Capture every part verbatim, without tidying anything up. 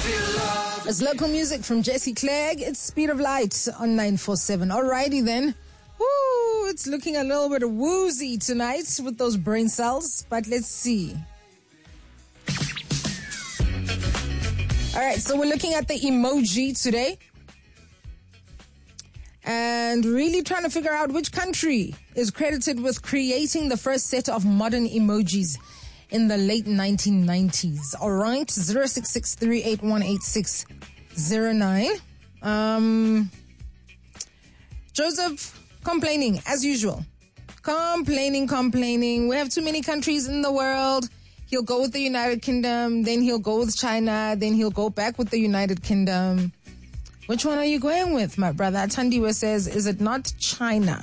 It's local music from Jesse Clegg. It's Speed of Light on nine four seven. Alrighty then. Woo, it's looking a little bit woozy tonight with those brain cells, but let's see. Alright, so we're looking at the emoji today. And really trying to figure out which country is credited with creating the first set of modern emojis in the late nineteen nineties. All right, zero six six three eight one eight six zero nine. Um, Joseph complaining, as usual. Complaining, complaining. We have too many countries in the world. He'll go with the United Kingdom, then he'll go with China, then he'll go back with the United Kingdom. Which one are you going with, my brother? Tandiwe says, is it not China?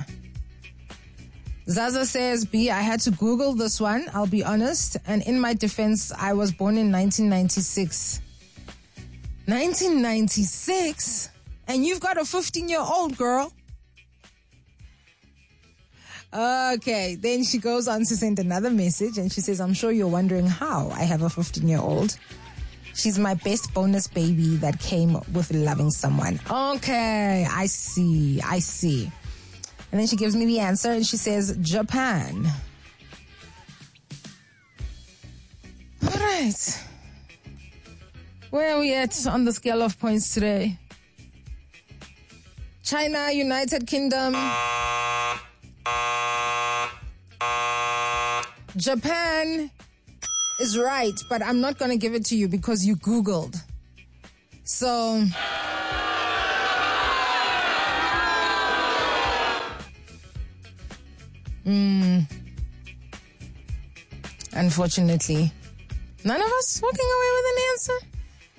Zaza says, B, I had to Google this one, I'll be honest. And in my defense, I was born in nineteen ninety-six. nineteen ninety-six? And you've got a fifteen-year-old girl? Okay, then she goes on to send another message and she says, I'm sure you're wondering how I have a fifteen-year-old. She's my best bonus baby that came with loving someone. Okay, I see, I see. And then she gives me the answer and she says, Japan. All right. Where are we at on the scale of points today? China, United Kingdom. Japan is right, but I'm not going to give it to you because you Googled. So... Mm. Unfortunately, none of us walking away with an answer.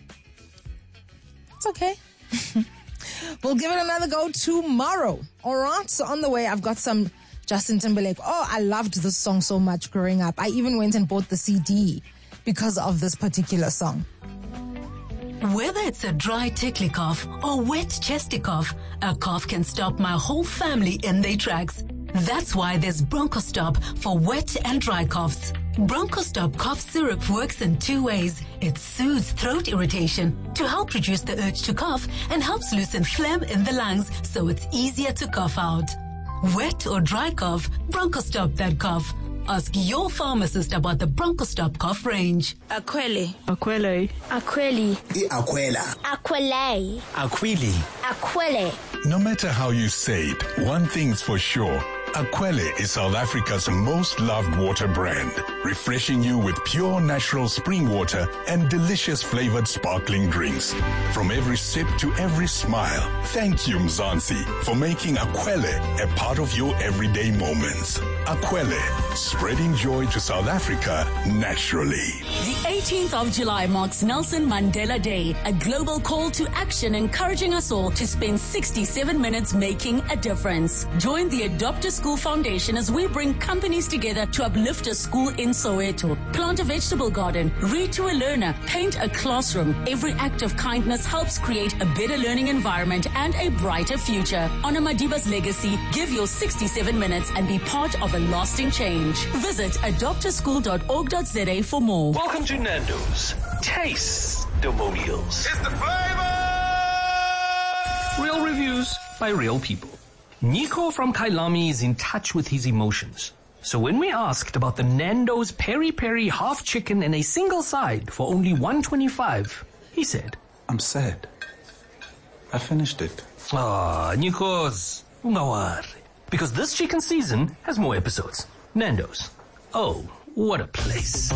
It's okay. We'll give it another go tomorrow. All right. So on the way, I've got some Justin Timberlake. Oh, I loved this song so much growing up. I even went and bought the C D because of this particular song. Whether it's a dry tickly cough or wet chesty cough, a cough can stop my whole family in their tracks. That's why there's BronchoStop for wet and dry coughs. BronchoStop cough syrup works in two ways. It soothes throat irritation to help reduce the urge to cough and helps loosen phlegm in the lungs so it's easier to cough out. Wet or dry cough, BronchoStop that cough. Ask your pharmacist about the BronchoStop cough range. Aquele. Aquele. Aquele. Aquela. Aquele. Aquili. Aquele. No matter how you say it, one thing's for sure. Aquele is South Africa's most loved water brand, refreshing you with pure natural spring water and delicious flavored sparkling drinks. From every sip to every smile, thank you Mzansi for making Aquele a part of your everyday moments. Aquele, spreading joy to South Africa naturally. The eighteenth of July marks Nelson Mandela Day, a global call to action encouraging us all to spend sixty-seven minutes making a difference. Join the Adopt a School Foundation as we bring companies together to uplift a school in Soweto. Plant a vegetable garden, read to a learner, paint a classroom. Every act of kindness helps create a better learning environment and a brighter future. Honor Madiba's legacy, give your sixty-seven minutes and be part of a lasting change. Visit adopt a school dot org dot za for more. Welcome to Nando's Taste-Demonials. It's the flavor! Real reviews by real people. Nico from Kailami is in touch with his emotions. So when we asked about the Nando's Peri Peri half chicken and a single side for only one twenty-five, he said, I'm sad. I finished it. Ah, Nikos, ungawari. Because this chicken season has more episodes. Nando's. Oh, what a place.